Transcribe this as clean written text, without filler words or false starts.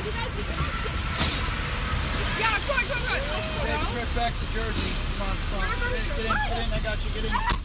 Yeah, come on. Take a trip back to Jersey. Come on. Get in. I got you. Get in.